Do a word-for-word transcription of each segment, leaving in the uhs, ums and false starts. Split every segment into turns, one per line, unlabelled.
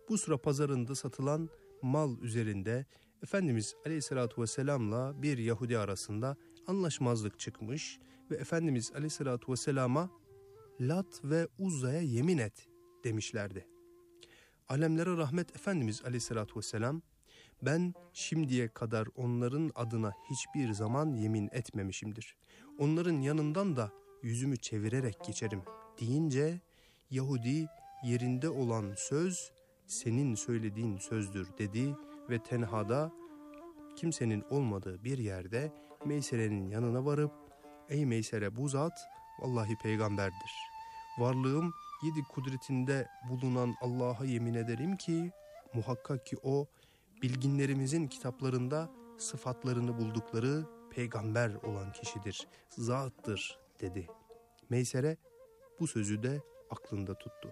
Busra pazarında satılan mal üzerinde Efendimiz Aleyhisselatü Vesselam'la bir Yahudi arasında anlaşmazlık çıkmış ve Efendimiz Aleyhisselatü Vesselam'a Lat ve Uzza'ya yemin et demişlerdi. Alemlere rahmet Efendimiz Aleyhisselatü Vesselam, ben şimdiye kadar onların adına hiçbir zaman yemin etmemişimdir. Onların yanından da yüzümü çevirerek geçerim deyince, Yahudi yerinde olan söz senin söylediğin sözdür dedi ve tenhada kimsenin olmadığı bir yerde Meysere'nin yanına varıp, ey Meysere, bu zat vallahi peygamberdir. Varlığım yedi kudretinde bulunan Allah'a yemin ederim ki muhakkak ki o bilginlerimizin kitaplarında sıfatlarını buldukları peygamber olan kişidir, zattır dedi. Meysere bu sözü de aklında tuttu.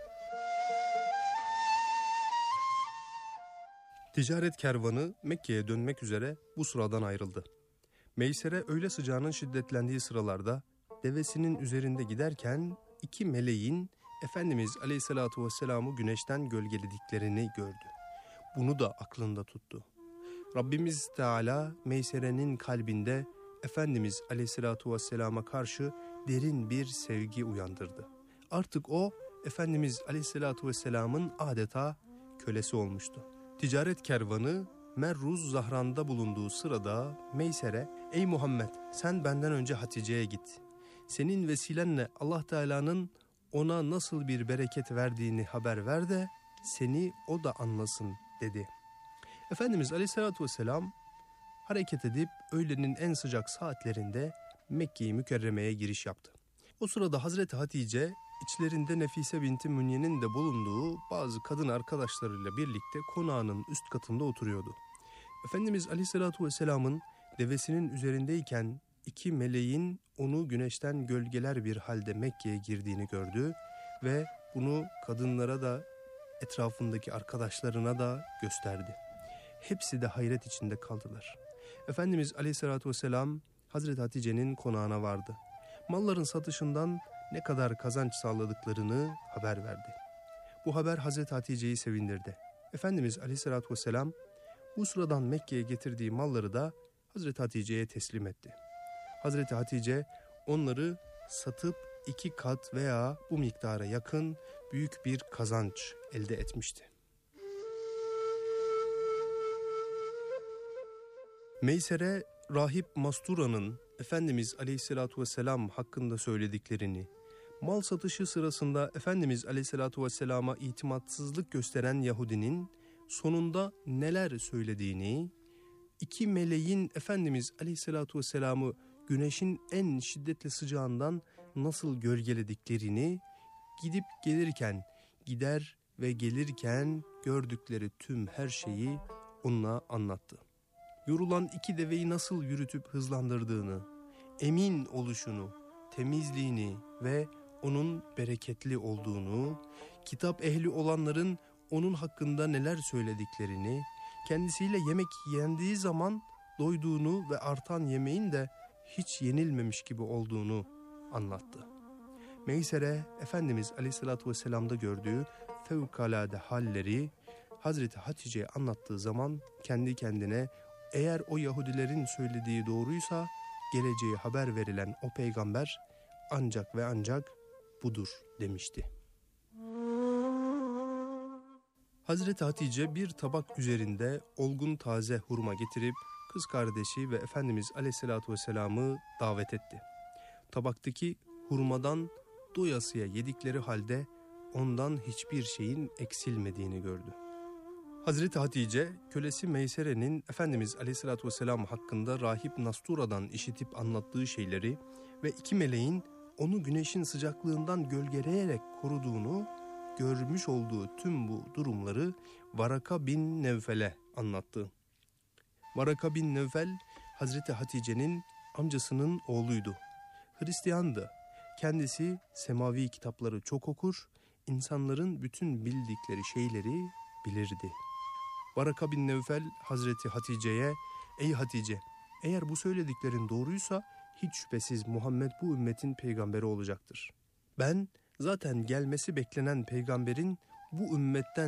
Ticaret kervanı Mekke'ye dönmek üzere bu sıradan ayrıldı. Meysere öğle sıcağının şiddetlendiği sıralarda devesinin üzerinde giderken iki meleğin Efendimiz Aleyhisselatü Vesselam'ı güneşten gölgelediklerini gördü. Bunu da aklında tuttu. Rabbimiz Teala Meysere'nin kalbinde Efendimiz Aleyhisselatü Vesselam'a karşı derin bir sevgi uyandırdı. Artık o Efendimiz Aleyhisselatü Vesselam'ın adeta kölesi olmuştu. Ticaret kervanı Merruz Zahran'da bulunduğu sırada Meysere, ey Muhammed, sen benden önce Hatice'ye git. Senin vesilenle Allah Teala'nın ona nasıl bir bereket verdiğini haber ver de seni o da anlasın dedi. Efendimiz Aleyhisselatü Vesselam hareket edip öğlenin en sıcak saatlerinde Mekke-i Mükerreme'ye giriş yaptı. O sırada Hazreti Hatice içlerinde Nefise binti Münye'nin de bulunduğu bazı kadın arkadaşlarıyla birlikte konağının üst katında oturuyordu. Efendimiz Aleyhisselatü Vesselam'ın devesinin üzerindeyken iki meleğin onu güneşten gölgeler bir halde Mekke'ye girdiğini gördü ve bunu kadınlara da etrafındaki arkadaşlarına da gösterdi. Hepsi de hayret içinde kaldılar. Efendimiz Aleyhisselatü Vesselam Hazreti Hatice'nin konağına vardı. Malların satışından ne kadar kazanç sağladıklarını haber verdi. Bu haber Hazreti Hatice'yi sevindirdi. Efendimiz Aleyhisselatü Vesselam bu sıradan Mekke'ye getirdiği malları da Hazreti Hatice'ye teslim etti. Hazreti Hatice onları satıp iki kat veya bu miktara yakın büyük bir kazanç elde etmişti. Meysere, Rahip Mastura'nın Efendimiz Aleyhisselatü Vesselam hakkında söylediklerini, mal satışı sırasında Efendimiz Aleyhisselatü Vesselam'a itimatsızlık gösteren Yahudinin sonunda neler söylediğini, iki meleğin Efendimiz Aleyhisselatü Vesselam'ı güneşin en şiddetli sıcağından nasıl gölgelediklerini, gidip gelirken, gider ve gelirken gördükleri tüm her şeyi ona anlattı. Yorulan iki deveyi nasıl yürütüp hızlandırdığını, emin oluşunu, temizliğini ve onun bereketli olduğunu, kitap ehli olanların onun hakkında neler söylediklerini, kendisiyle yemek yendiği zaman doyduğunu ve artan yemeğin de hiç yenilmemiş gibi olduğunu anlattı. Meysere, Efendimiz Aleyhisselatü Vesselam'da gördüğü fevkalade halleri Hazreti Hatice'ye anlattığı zaman kendi kendine, eğer o Yahudilerin söylediği doğruysa geleceği haber verilen o peygamber ancak ve ancak budur demişti. Hazreti Hatice bir tabak üzerinde olgun taze hurma getirip kız kardeşi ve Efendimiz Aleyhisselatü Vesselam'ı davet etti. Tabaktaki hurmadan doyasıya yedikleri halde ondan hiçbir şeyin eksilmediğini gördü. Hazreti Hatice, kölesi Meysere'nin Efendimiz Aleyhisselatü Vesselam hakkında Rahip Nastura'dan işitip anlattığı şeyleri ve iki meleğin onu güneşin sıcaklığından gölgeleyerek koruduğunu, görmüş olduğu tüm bu durumları Varaka bin Nevfel'e anlattı. Varaka bin Nevfel, Hazreti Hatice'nin amcasının oğluydu. Hristiyandı. Kendisi semavi kitapları çok okur, insanların bütün bildikleri şeyleri bilirdi. Varaka bin Nevfel Hazreti Hatice'ye, ey Hatice, eğer bu söylediklerin doğruysa hiç şüphesiz Muhammed bu ümmetin peygamberi olacaktır. Ben zaten gelmesi beklenen peygamberin bu ümmetten